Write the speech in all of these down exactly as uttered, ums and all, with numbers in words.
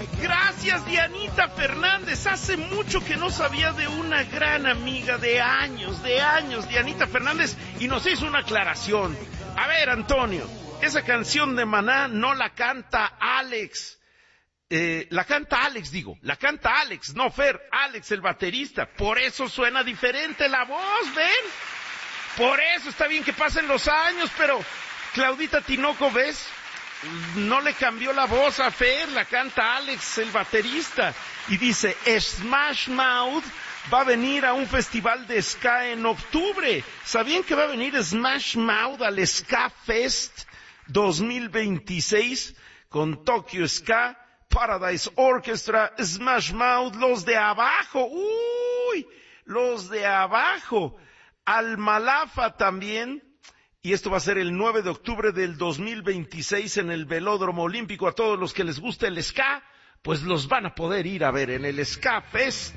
Gracias, Dianita Fernández. Hace mucho que no sabía de una gran amiga, de años, de años, Dianita Fernández, y nos hizo una aclaración. A ver, Antonio, esa canción de Maná no la canta Alex. Eh, la canta Alex, digo, la canta Alex, no Fer, Alex el baterista. Por eso suena diferente la voz, ¿ven? Por eso está bien que pasen los años, pero Claudita Tinoco, ¿ves? No le cambió la voz a Fer, la canta Alex el baterista. Y dice, Smash Mouth va a venir a un festival de ska en octubre. ¿Sabían que va a venir Smash Mouth al Ska Fest dos mil veintiséis con Tokyo Ska, Paradise Orchestra, Smash Mouth, los de abajo? ¡Uy! Los de abajo. Almalafa también. Y esto va a ser el nueve de octubre del dos mil veintiséis en el Velódromo Olímpico. A todos los que les gusta el ska, pues los van a poder ir a ver en el Ska Fest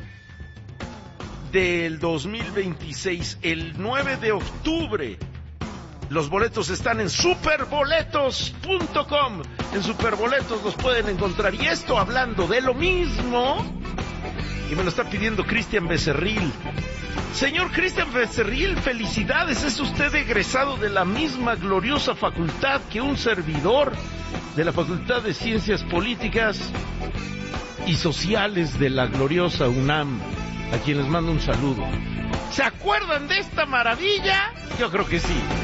del dos mil veintiséis, el nueve de octubre. Los boletos están en superboletos punto com. En Superboletos los pueden encontrar. Y esto hablando de lo mismo, y me lo está pidiendo Cristian Becerril. Señor Cristian Becerril, felicidades, es usted egresado de la misma gloriosa facultad que un servidor de la Facultad de Ciencias Políticas y Sociales de la gloriosa UNAM, a quien les mando un saludo. ¿Se acuerdan de esta maravilla? Yo creo que sí.